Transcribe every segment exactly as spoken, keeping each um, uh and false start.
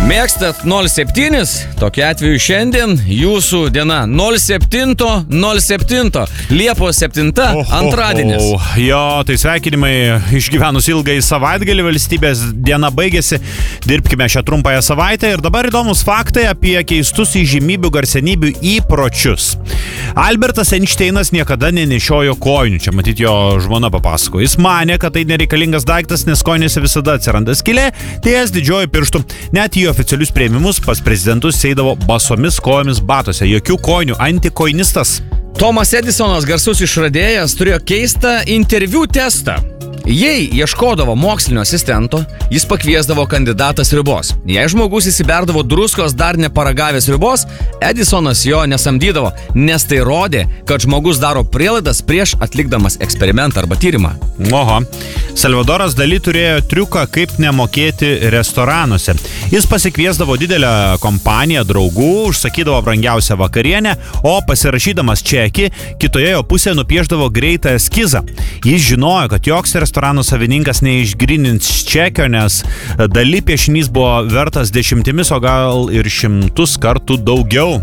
Mėgstat nol septyni? Tokiu atveju šiandien jūsų diena nol septyni nol septyni, Liepos septinta, oh, antradienis. Oh, oh. Jo, tai sveikinimai išgyvenus ilgai savaitgalį, valstybės diena baigėsi, dirbkime šią trumpąją savaitę ir dabar įdomus faktai apie keistus įžymybių garsenybių įpročius. Albertas Einšteinas niekada nenešiojo kojinių, čia matyt jo žmona papasako. Jis manė, kad tai nereikalingas daiktas, nes kojinėse visada atsiranda skylė, ties didžioji pirštų. Net į oficialius priėmimus pas prezidentus eidavo basomis kojomis batose, jokių kojinių, antikoinistas. Tomas Edisonas, garsus išradėjas, turėjo keistą interviu testą. Jei ieškodavo mokslinio asistento, jis pakviesdavo kandidatą sriubos. Jei žmogus įsiberdavo druskos dar neparagavęs sriubos, Edisonas jo nesamdydavo, nes tai rodė, kad žmogus daro prielaidas prieš atlikdamas eksperimentą arba tyrimą. Oho. Salvadoras Dali turėjo triuką, kaip nemokėti restoranuose. Jis pasikviesdavo didelę kompaniją draugų, užsakydavo brangiausią vakarienę, o pasirašydamas čekį, kitoje jo pusėje nupiešdavo greitą eskizą. Jis žinojo, kad joks restorano savininkas neišgrinins čekio, nes Dali piešinys buvo vertas dešimtimis, o gal ir šimtus kartų daugiau.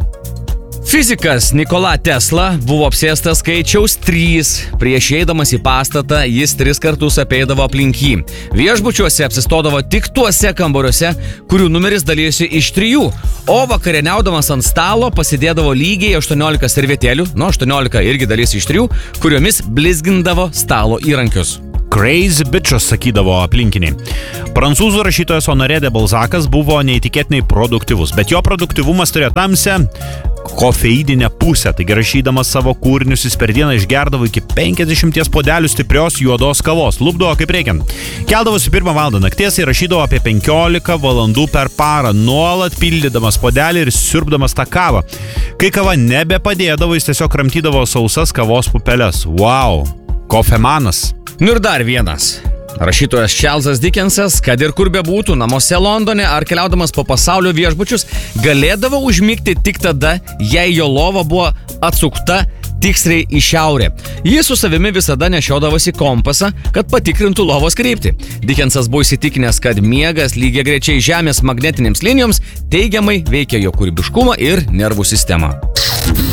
Fizikas Nikola Tesla buvo apsėstas skaičiaus trys. Prieš eidamas į pastatą jis tris kartus apeidavo aplink jį. Viešbučiuose apsistodavo tik tuose kambariuose, kurių numeris dalyjosi iš trijų. O vakarieniaudamas ant stalo pasidėdavo lygiai aštuoniolika servetėlių, nu aštuoniolika irgi dalyjosi iš trijų, kuriomis blizgindavo stalo įrankius. Crazy bitches, sakydavo aplinkiniai. Prancūzų rašytojas Honoré de Balzacas buvo neįtikėtinai produktyvus, bet jo produktyvumas turėjo tamsią kofeidinę pusę, taigi rašydamas savo kūrinius jis per dieną išgerdavo iki penkiasdešimties puodelių stiprios juodos kavos, lupdavo kaip reikiant. Keldavosi pirmą valandą nakties ir rašydavo apie penkiolika valandų per parą, nuolat pildydamas puodelį ir siurbdamas tą kavą. Kai kava nebepadėdavo, jis tiesiog kramtydavo sausas kavos pupeles. Wow, kofemanas. Nu ir dar vienas. Rašytojas Čarlzas Dickensas, kad ir kur bebūtų, namuose Londone ar keliaudamas po pasaulio viešbučius, galėdavo užmigti tik tada, jei jo lova buvo atsukta tiksliai į šiaurę. Jis su savimi visada nešiodavosi kompasą, kad patikrintų lovos kryptį. Dickensas buvo įsitikinęs, kad miegas lygiagrečiai Žemės magnetinėms linijoms teigiamai veikia jo kūrybiškumą ir nervų sistemą.